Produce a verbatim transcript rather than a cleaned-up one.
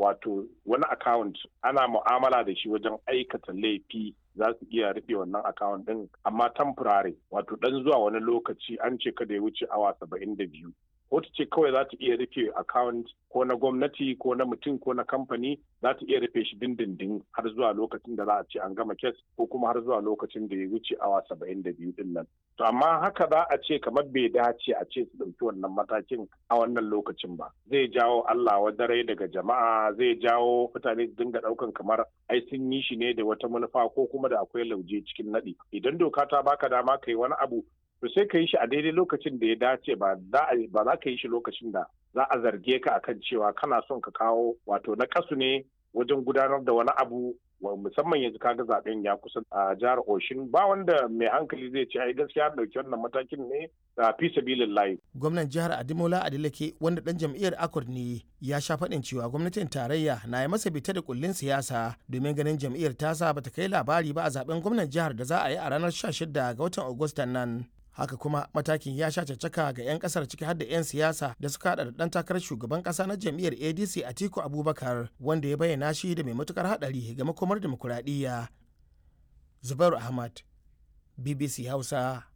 wato wani account ana mu'amala da shi wajen aikata laifi za su iya rufe wannan account din amma temporary wato dan zuwa wani lokaci an ce kada ya wuce awa saba'in da biyu. Kotu ce kawai za ta iya rufe account ko na gwamnati ko na mutum ko na kamfani za ta iya rufe shi dindindin har zuwa lokacin da za a ce an gama kes ko kuma har zuwa lokacin da ya wuce awa saba'in da biyu din nan. To amma haka za a ce kamar bai dace a ce su ɗauki wannan matakin a wannan lokacin ba. Zai jawo Allah wadarai daga jama'a, zai jawo mutane su dinga ɗaukan kamar ai sun yi shi ne da wata manufa ko kuma da akwai lauje cikin naɗi. Idan doka ta baka dama kai wani abu to sai ka yi shi a daidai lokacin da ya dace ba za ka yi shi lokacin da za a zarge ka akan cewa kana son ka kawo wato na kasu ne wajen gudanar da wani abu musamman yanzu kaga zaben ya kusa a jihar Oshin ba wanda mai hankali zai ce ai gaskiya dauki wannan matakin ne a fi sabilillahi. Gwamnan jihar Adimola Adeleke wanda dan jam'iyyar Accord ne ya sha faɗin cewa gwamnatin tarayya na yi masa bita da kullin siyasa domin ganin jam'iyyar tasa bata kai labari ba a zaben gwamnan jihar da za a yi a ranar sha shida ga watan Agustan nan. Haka kuma matakin ya sha caccaka ga 'yan kasar ciki har da 'yan siyasa da suka hada da dan takarar shugaban kasa na jam'iyyar A D C Atiku Abubakar wanda ya bayyana shi da mai matukar hadari ga makomar demokuraɗiyya. Zubairu Ahmad, B B C Hausa,